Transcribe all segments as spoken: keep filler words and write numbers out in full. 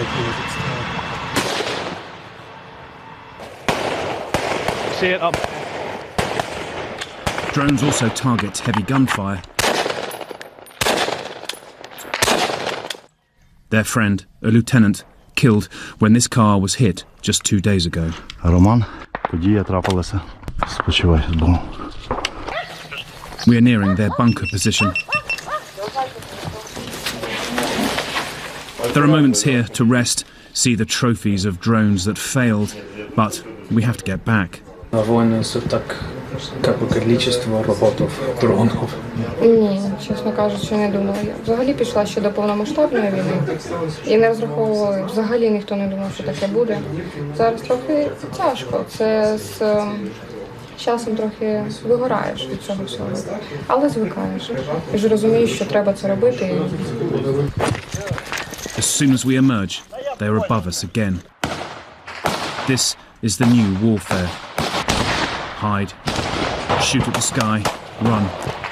See it up. Drones also target heavy gunfire. Their friend, a lieutenant, killed when this car was hit just two days ago. Роман, подія трапилася. Спочивай з Богом. We are nearing their bunker position. There are moments here to rest, see the trophies of drones that failed, but we have to get back. Ні, чесно кажучи, не думала. Я взагалі пішла ще до повномасштабної війни і не розраховувала, взагалі ніхто не думав, що таке буде. Зараз трохи тяжко, це з часом трохи вигораєш від цього всього, але звикаєш. І ж розумієш, що треба це робити. As soon as we emerge, they are above us again. This is the new warfare. Hide, shoot at the sky, run.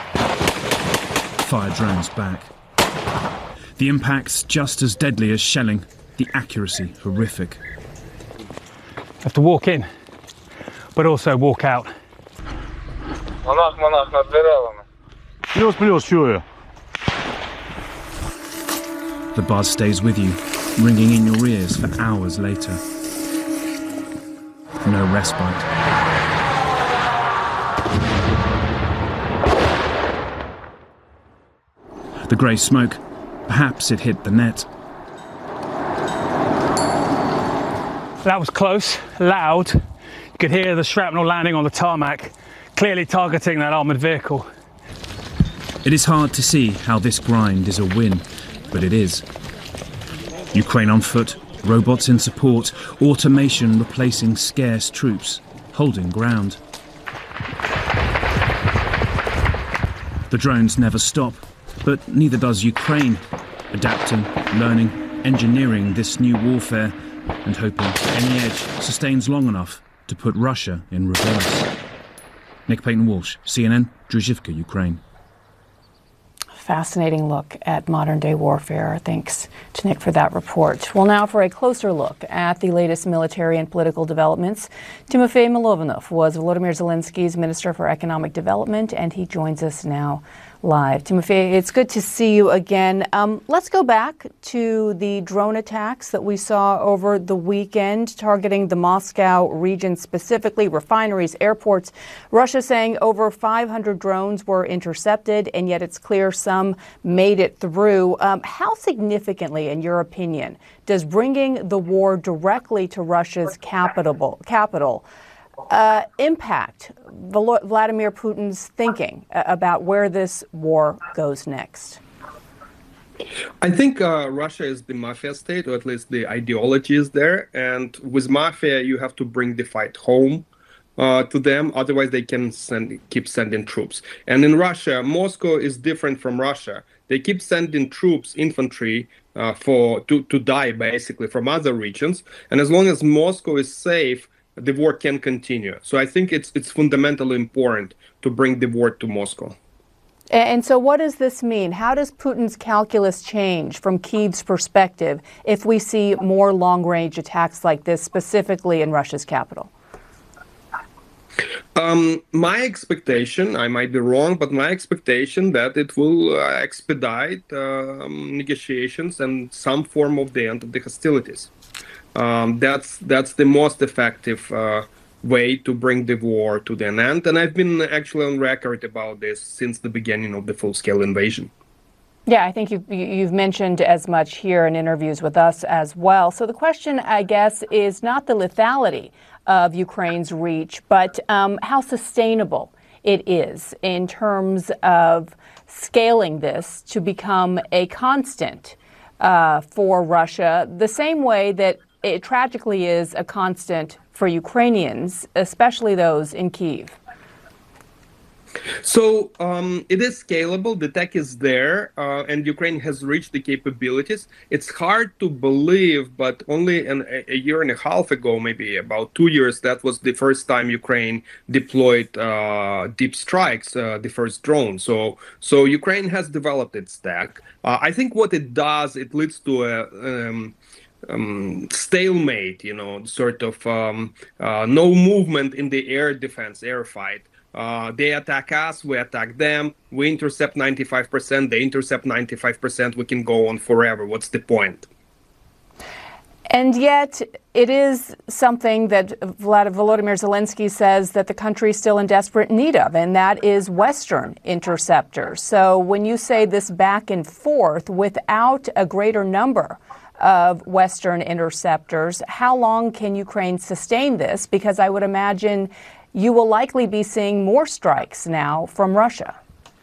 Fire drones back. The impact's just as deadly as shelling, the accuracy horrific. Have to walk in, but also walk out. Монах, монах, над деревами. Плюс, плюс, чую. The buzz stays with you, ringing in your ears for hours later. No respite. The grey smoke, perhaps it hit the net. That was close, loud. You could hear the shrapnel landing on the tarmac, clearly targeting that armoured vehicle. It is hard to see how this grind is a win, but it is. Ukraine on foot, robots in support, automation replacing scarce troops, holding ground. The drones never stop, but neither does Ukraine, adapting, learning, engineering this new warfare, and hoping any edge sustains long enough to put Russia in reverse. Nick Payton-Walsh, C N N, Druzhivka, Ukraine. Fascinating look at modern-day warfare. Thanks to Nick for that report. Well, now for a closer look at the latest military and political developments. Timofey Milovanov was Volodymyr Zelensky's Minister for Economic Development, and he joins us now live. Timofey, it's good to see you again. Um, let's go back to the drone attacks that we saw over the weekend, targeting the Moscow region specifically, refineries, airports. Russia saying over five hundred drones were intercepted, and yet it's clear some made it through. Um, how significantly, in your opinion, does bringing the war directly to Russia's capital, capital Uh, impact Vladimir Putin's thinking about where this war goes next? I think uh, Russia is the mafia state, or at least the ideology is there. And with mafia, you have to bring the fight home uh, to them. Otherwise, they can send, keep sending troops. And in Russia, Moscow is different from Russia. They keep sending troops, infantry, uh, for to, to die, basically, from other regions. And as long as Moscow is safe, the war can continue. So I think it's it's fundamentally important to bring the war to Moscow. And so what does this mean? How does Putin's calculus change from Kyiv's perspective if we see more long-range attacks like this, specifically in Russia's capital? Um, my expectation, I might be wrong, but my expectation that it will uh, expedite uh, negotiations and some form of the end of the hostilities. Um, that's that's the most effective uh, way to bring the war to an end. And I've been actually on record about this since the beginning of the full-scale invasion. Yeah, I think you've, you've mentioned as much here in interviews with us as well. So the question, I guess, is not the lethality of Ukraine's reach, but um, how sustainable it is in terms of scaling this to become a constant uh, for Russia, the same way that it tragically is a constant for Ukrainians, especially those in Kyiv. So um, it is scalable, the tech is there, uh, and Ukraine has reached the capabilities. It's hard to believe, but only an, a year and a half ago, maybe about two years, that was the first time Ukraine deployed uh, deep strikes, uh, the first drone. So, so Ukraine has developed its tech. Uh, I think what it does, it leads to a... Um, um, stalemate, you know, sort of um, uh, no movement in the air defense, air fight. Uh, they attack us, we attack them, we intercept ninety-five percent, they intercept ninety-five percent, we can go on forever. What's the point? And yet, it is something that Volodymyr Zelensky says that the country is still in desperate need of, and that is Western interceptors. So when you say this back and forth without a greater number of Western interceptors, how long can Ukraine sustain this? Because I would imagine you will likely be seeing more strikes now from Russia.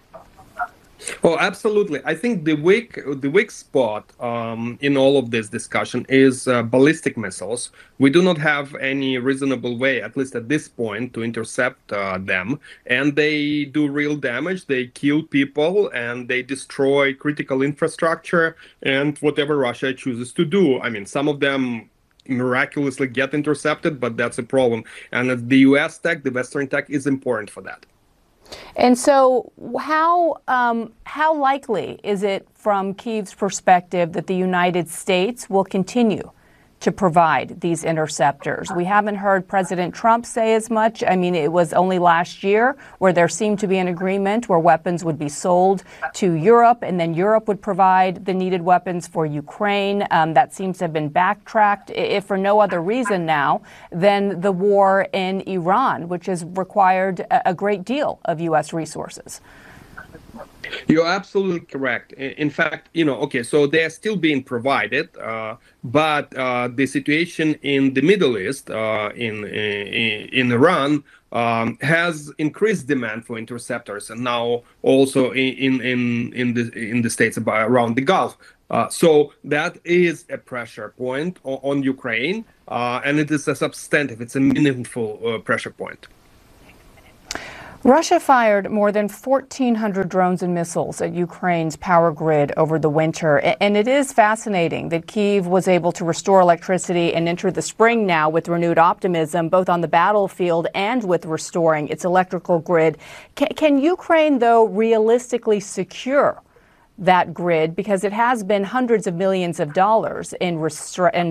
Oh, absolutely. I think the weak the weak spot um, in all of this discussion is uh, ballistic missiles. We do not have any reasonable way, at least at this point, to intercept uh, them. And they do real damage. They kill people and they destroy critical infrastructure and whatever Russia chooses to do. I mean, some of them miraculously get intercepted, but that's a problem. And the U S tech, the Western tech, is important for that. And so how um, how likely is it from Kyiv's perspective that the United States will continue to provide these interceptors? We haven't heard President Trump say as much. I mean, it was only last year where there seemed to be an agreement where weapons would be sold to Europe, and then Europe would provide the needed weapons for Ukraine. Um, that seems to have been backtracked, if for no other reason now than the war in Iran, which has required a, a great deal of U S resources. You're absolutely correct. In fact, you know, okay, so they are still being provided, uh, but uh, the situation in the Middle East, uh, in, in in Iran, um, has increased demand for interceptors, and now also in in in the in the states around the Gulf. Uh, so that is a pressure point on, on Ukraine, uh, and it is a substantive, it's a meaningful uh, pressure point. Russia fired more than fourteen hundred drones and missiles at Ukraine's power grid over the winter. And it is fascinating that Kyiv was able to restore electricity and enter the spring now with renewed optimism, both on the battlefield and with restoring its electrical grid. Can, can Ukraine, though, realistically secure that grid? Because it has been hundreds of millions of dollars in, restra- in